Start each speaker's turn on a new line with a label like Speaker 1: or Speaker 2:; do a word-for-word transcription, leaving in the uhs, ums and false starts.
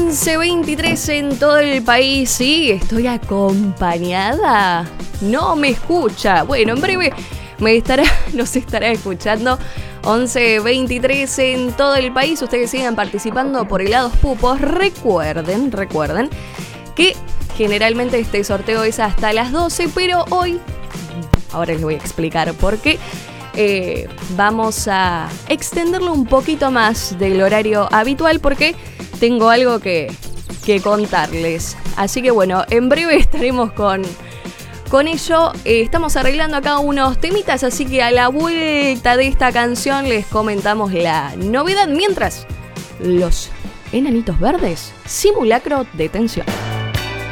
Speaker 1: once veintitrés en todo el país. Sí, estoy acompañada. No me escucha. Bueno, en breve me estará, nos estará escuchando. once veintitrés en todo el país. Ustedes sigan participando por helados Pupos. Recuerden, recuerden que generalmente este sorteo es hasta las doce, pero hoy, ahora les voy a explicar por qué. Eh, vamos a extenderlo un poquito más del horario habitual porque tengo algo que, que contarles. Así que bueno, en breve estaremos con, con ello. Eh, estamos arreglando acá unos temitas, así que a la vuelta de esta canción les comentamos la novedad. Mientras, los Enanitos Verdes, simulacro de tensión.